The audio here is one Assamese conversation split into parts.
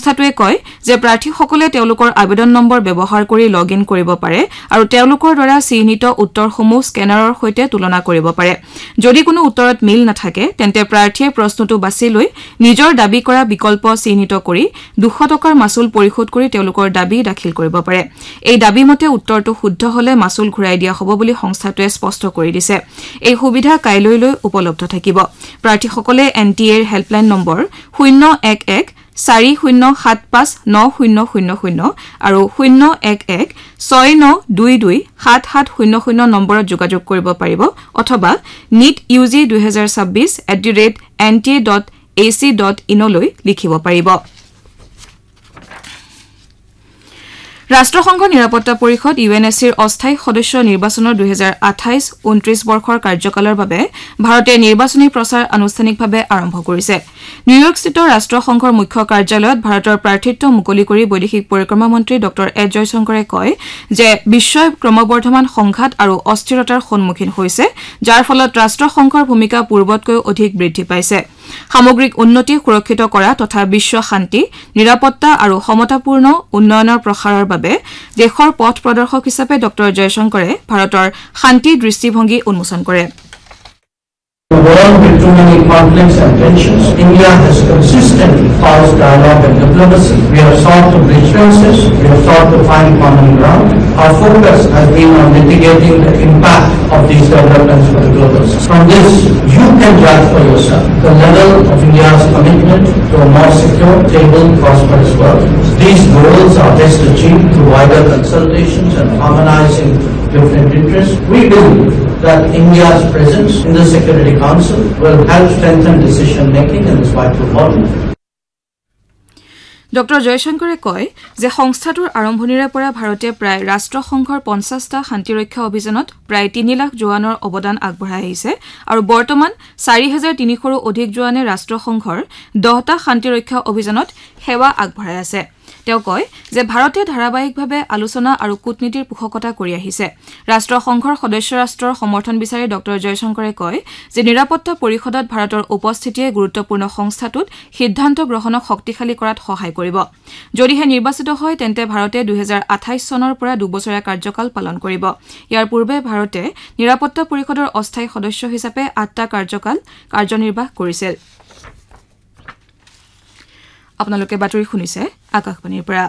সংস্থাটোৱে কয় যে প্ৰাৰ্থীসকলে তেওঁলোকৰ আবেদন নম্বৰ ব্যৱহাৰ কৰি লগ ইন কৰিব পাৰে আৰু তেওঁলোকৰ দ্বাৰা চিহ্নিত উত্তৰসমূহ স্কেনাৰৰ সৈতে তুলনা কৰিব পাৰে যদি কোনো উত্তৰত মিল নাথাকে তেন্তে প্ৰাৰ্থীয়ে প্ৰশ্নটো বাছি লৈ নিজৰ দাবী কৰা বিকল্প চিহ্নিত কৰি 200 টকাৰ মাচুল পৰিশোধ কৰি তেওঁলোকৰ দাবী দাখিল কৰিব পাৰে এই দাবী মতে উত্তৰটো শুদ্ধ হলে মাচুল ঘূৰাই দিয়া হ'ব বুলি সংস্থাটোৱে স্পষ্ট কৰি দিছে এই সুবিধা কাইলৈলৈ উপলব্ধ থাকিব প্ৰাৰ্থীসকলে NTA-ৰ হেল্পলাইন নম্বৰ 01140759000 আৰু 01169227700 নম্বৰত যোগাযোগ কৰিব পাৰিব অথবা neetug2026@nta.ac.in লৈ লিখিব পাৰিব ৰাষ্ট্ৰসংঘ নিৰাপত্তা পৰিষদ UNSC-ৰ অস্থায়ী সদস্য নিৰ্বাচনৰ 2028-29 বৰ্ষৰ কাৰ্যকালৰ বাবে ভাৰতে নিৰ্বাচনী প্ৰচাৰ আনুষ্ঠানিকভাৱে আৰম্ভ কৰিছে নিউয়ৰ্কস্থিত ৰাষ্ট্ৰসংঘৰ মুখ্য কাৰ্যালয়ত ভাৰতৰ প্ৰাৰ্থিত্ব মুকলি কৰি বৈদেশিক পৰিক্ৰমা মন্ত্ৰী ডক্টৰ এছ জয়শংকৰে কয় যে বিশ্বই ক্ৰমবৰ্ধমান সংঘাত আৰু অস্থিৰতাৰ সন্মুখীন হৈছে যাৰ ফলত ৰাষ্ট্ৰসংঘৰ ভূমিকা পূৰ্বতকৈ অধিক বৃদ্ধি পাইছে সামগ্ৰিক উন্নতি সুৰক্ষিত কৰা তথা বিশ্ব শান্তি নিৰাপত্তা আৰু সমতাপূৰ্ণ উন্নয়নৰ প্ৰসাৰৰ বাবে দেশৰ পথ প্ৰদৰ্শক হিচাপে ডক্টৰ জয়শংকৰে ভাৰতৰ শান্তি দৃষ্টিভংগী উন্মোচন কৰে In a world with too many conflicts and tensions, India has consistently caused dialogue and diplomacy. We have sought to bridge fences, we have sought to find common ground. Our focus has been on mitigating the impact of these developments for the global system. From this, you can judge for yourself the level of India's commitment to a more secure, stable, prosperous world. These goals are best achieved through wider consultations and harmonizing different interests. We believe that India's presence in the Security Council will help strengthen decision making in this vital body. Doctor জয়শংকৰে কয় যে সংস্থাটোৰ আৰম্ভণিৰে পৰা ভাৰতে প্ৰায় ৰাষ্ট্ৰসংঘৰ 50টা শান্তিৰক্ষা অভিযানত প্ৰায় 3 লাখ জোৱানৰ অৱদান আগবঢ়াই আহিছে আৰু বৰ্তমান 4300ৰো অধিক জোৱানে ৰাষ্ট্ৰসংঘৰ 10টা শান্তিৰক্ষা অভিযানত সেৱা আগবঢ়াই আছে তেওঁ কয় যে ভাৰতে ধাৰাবাহিকভাৱে আলোচনা আৰু কূটনীতিৰ পোষকতা কৰি আহিছে ৰাষ্ট্ৰসংঘৰ সদস্য ৰাষ্ট্ৰৰ সমৰ্থন বিচাৰি ডক্টৰ জয়শংকৰে কয় যে নিৰাপত্তা পৰিষদত ভাৰতৰ উপস্থিতিয়ে গুৰুত্বপূৰ্ণ সংস্থাটোত সিদ্ধান্ত গ্ৰহণক শক্তিশালী কৰাত সহায় কৰিব যদিহে নিৰ্বাচিত হয় তেন্তে ভাৰতে 2028 চনৰ পৰা 2 বছৰীয়া কাৰ্যকাল পালন কৰিব ইয়াৰ পূৰ্বে ভাৰতে নিৰাপত্তা পৰিষদৰ অস্থায়ী সদস্য হিচাপে 8টা কাৰ্যকাল কাৰ্যনিৰ্বাহ কৰিছিল আপোনালোকে বাতৰি শুনিছে আকাশবাণীৰ পৰা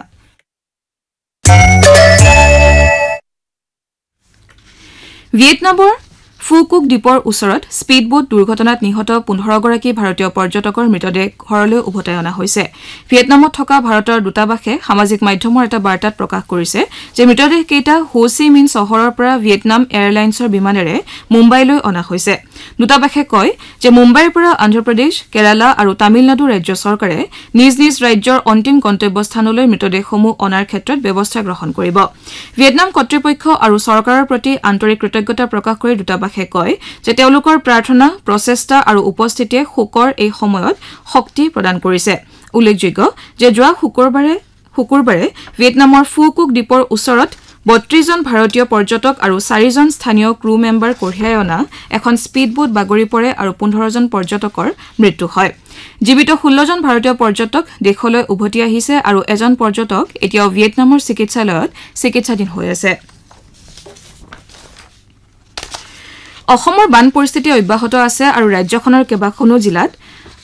ভিয়েটনামৰ ফুকুক দ্বীপৰ ওচৰত স্পীডবোট দুৰ্ঘটনাত নিহত 15 গৰাকী ভাৰতীয় পৰ্যটকৰ মৃতদেহ ঘৰলৈ উভতাই অনা হৈছে ভিয়েটনামত থকা ভাৰতৰ দূতাবাসে সামাজিক মাধ্যমৰ এটা বাৰ্তাত প্ৰকাশ কৰিছে যে মৃতদেহকেইটা হো চি মিন চহৰৰ পৰা ভিয়েটনাম এয়াৰলাইন্সৰ বিমানেৰে মুম্বাইলৈ অনা হৈছে দূতাবাসে কয় যে মুম্বাইৰ পৰা অন্ধ্ৰপ্ৰদেশ কেৰালা আৰু তামিলনাডু ৰাজ্য চৰকাৰে নিজ নিজ ৰাজ্যৰ অন্তিম গন্তব্যস্থানলৈ মৃতদেহসমূহ অনাৰ ক্ষেত্ৰত ব্যৱস্থা গ্ৰহণ কৰিব ভিয়েটনাম কৰ্তৃপক্ষ আৰু চৰকাৰৰ প্ৰতি আন্তৰিক কৃতজ্ঞতা প্ৰকাশ কৰি দূতাবাসে কয় যে তেওঁলোকৰ প্ৰাৰ্থনা প্ৰচেষ্টা আৰু উপস্থিতিয়ে শোকৰ এই সময়ত শক্তি প্ৰদান কৰিছে উল্লেখযোগ্য যে যোৱা শুকুৰবাৰে ভিয়েটনামৰ ফুকুক দ্বীপৰ ওচৰত 32 জন ভাৰতীয় পৰ্যটক আৰু 4 জন স্থানীয় ক্ৰু মেম্বাৰ কঢ়িয়াই অনা এখন স্পীডবোট বাগৰি পৰে আৰু 15 জন পৰ্যটকৰ মৃত্যু হয় জীৱিত 16 জন ভাৰতীয় পৰ্যটক দেশলৈ উভতি আহিছে আৰু এজন পৰ্যটক এতিয়াও ভিয়েটনামৰ চিকিৎসালয়ত চিকিৎসাধীন হৈ আছে অসমৰ বান পৰিস্থিতি অব্যাহত আছে আৰু ৰাজ্যখনৰ কেইবাখনো জিলাত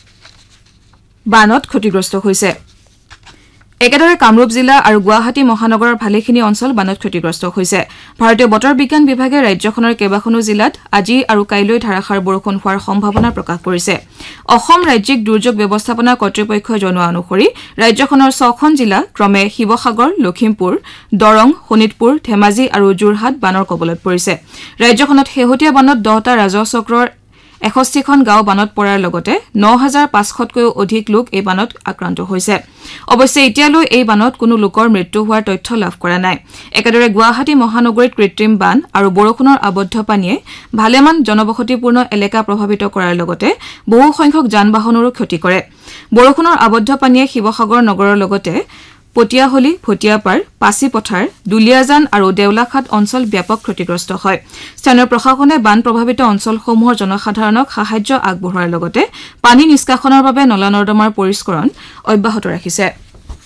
বানত ক্ষতিগ্ৰস্ত হৈছে একেদৰে কামৰূপ জিলা আৰু গুৱাহাটী মহানগৰৰ ভালেখিনি অঞ্চল বানত ক্ষতিগ্ৰস্ত হৈছে ভাৰতীয় বতৰ বিজ্ঞান বিভাগে ৰাজ্যখনৰ কেইবাখনো জিলাত আজি আৰু কাইলৈ ধাৰাসাৰ বৰষুণ হোৱাৰ সম্ভাৱনা প্ৰকাশ কৰিছে অসম ৰাজ্যিক দুৰ্যোগ ব্যৱস্থাপনা কৰ্তৃপক্ষই জনোৱা অনুসৰি ৰাজ্যখনৰ 6খন জিলা ক্ৰমে শিৱসাগৰ লখিমপুৰ দৰং শোণিতপুৰ ধেমাজি আৰু যোৰহাট বানৰ কবলত পৰিছে ৰাজ্যখনত শেহতীয়া বানত 10টা ৰাজহ চক্ৰৰ 61খন গাঁও বানত পৰাৰ লগতে 9500তকৈও অধিক লোক এই বানত আক্ৰান্ত হৈছে অৱশ্যে এতিয়ালৈ এই বানত কোনো লোকৰ মৃত্যু হোৱাৰ তথ্য লাভ কৰা নাই একেদৰে গুৱাহাটী মহানগৰীত কৃত্ৰিম বান আৰু বৰষুণৰ আবদ্ধ পানীয়ে ভালেমান জনবসতিপূৰ্ণ এলেকা প্ৰভাৱিত কৰাৰ লগতে বহু সংখ্যক যান-বাহনৰো ক্ষতি কৰে বৰষুণৰ আবদ্ধ পানীয়ে শিৱসাগৰ নগৰৰ লগতে পটিয়াহলি ভটিয়াপাৰ পাছিপথাৰ দুলিয়াজান আৰু দেউলাখাট অঞ্চল ব্যাপক ক্ষতিগ্ৰস্ত হয় স্থানীয় প্ৰশাসনে বান প্ৰভাৱিত অঞ্চলসমূহৰ জনসাধাৰণক সাহায্য আগবঢ়োৱাৰ লগতে পানী নিষ্কাশনৰ বাবে নলা নৰ্দমাৰ পৰিষ্কৰণ অব্যাহত ৰাখিছে